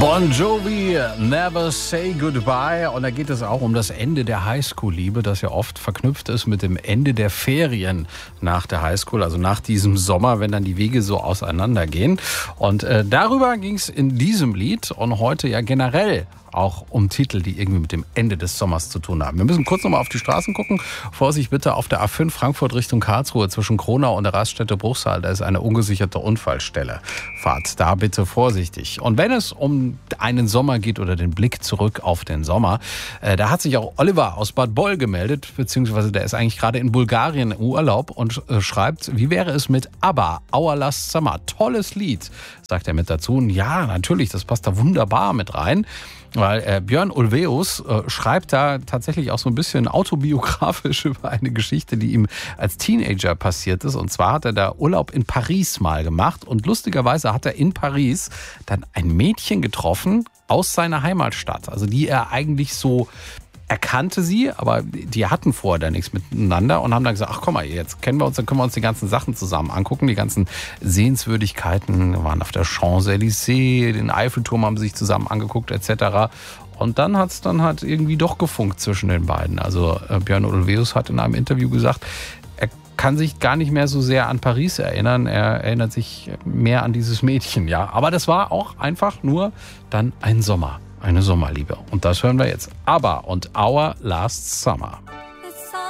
Bon Jovi, Never Say Goodbye. Und da geht es auch um das Ende der Highschool-Liebe, das ja oft verknüpft ist mit dem Ende der Ferien nach der Highschool, also nach diesem Sommer, wenn dann die Wege so auseinandergehen. Und darüber ging es in diesem Lied und heute ja generell auch um Titel, die irgendwie mit dem Ende des Sommers zu tun haben. Wir müssen kurz nochmal auf die Straßen gucken. Vorsicht bitte auf der A5 Frankfurt Richtung Karlsruhe zwischen Kronau und der Raststätte Bruchsal. Da ist eine ungesicherte Unfallstelle. Fahrt da bitte vorsichtig. Und wenn es um einen Sommer geht oder den Blick zurück auf den Sommer, da hat sich auch Oliver aus Bad Boll gemeldet, beziehungsweise der ist eigentlich gerade in Bulgarien im Urlaub und schreibt, wie wäre es mit ABBA, Our Last Summer? Tolles Lied, sagt er mit dazu. Und ja, natürlich, das passt da wunderbar mit rein. Weil Björn Ulvaeus schreibt da tatsächlich auch so ein bisschen autobiografisch über eine Geschichte, die ihm als Teenager passiert ist. Und zwar hat er da Urlaub in Paris mal gemacht. Und lustigerweise hat er in Paris dann ein Mädchen getroffen aus seiner Heimatstadt. Also die er eigentlich so... Er kannte sie, aber die hatten vorher da nichts miteinander und haben dann gesagt, ach komm mal, jetzt kennen wir uns, dann können wir uns die ganzen Sachen zusammen angucken, die ganzen Sehenswürdigkeiten, waren auf der Champs-Élysées, den Eiffelturm haben sie sich zusammen angeguckt etc. Und dann hat es dann halt irgendwie doch gefunkt zwischen den beiden. Also Björn Ulvaeus hat in einem Interview gesagt, er kann sich gar nicht mehr so sehr an Paris erinnern, er erinnert sich mehr an dieses Mädchen, ja. Aber das war auch einfach nur dann ein Sommer. Eine Sommerliebe. Und das hören wir jetzt. ABBA und Our Last Summer.